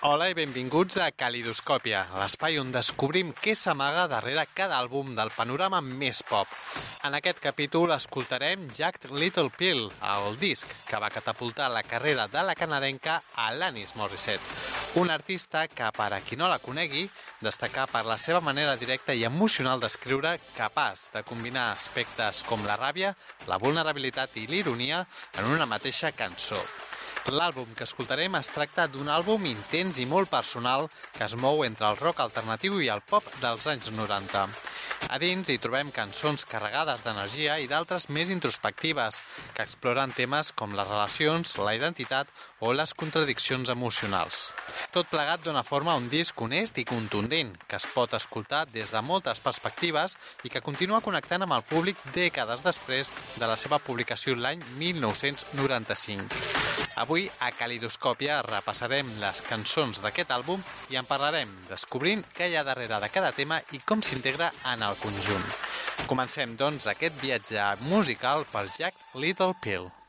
Hola i benvinguts a Calidoscòpia, l'espai on descobrim què s'amaga darrere cada àlbum del panorama més pop. En aquest capítol escoltarem Jagged Little Pill, el disc que va catapultar la carrera de la canadenca Alanis Morissette, un artista que, per a qui no la conegui, destaca per la seva manera directa i emocional d'escriure, capaç de combinar aspectes com la ràbia, la vulnerabilitat i l'ironia en una mateixa cançó. L'àlbum que escoltarem es tracta d'un àlbum intens i molt personal que es mou entre el rock alternatiu i el pop dels anys 90. A dins hi trobem cançons carregades d'energia i d'altres més introspectives, que exploren temes com les relacions, la identitat o les contradiccions emocionals. Tot plegat dona forma a un disc honest i contundent, que es pot escoltar des de moltes perspectives i que continua connectant amb el públic dècades després de la seva publicació l'any 1995. Avui, a Calidoscòpia, repassarem les cançons d'aquest àlbum i en parlarem, descobrint què hi ha darrere de cada tema i com s'integra en el conjunt. Comencem, doncs, aquest viatge musical per Jagged Little Pill.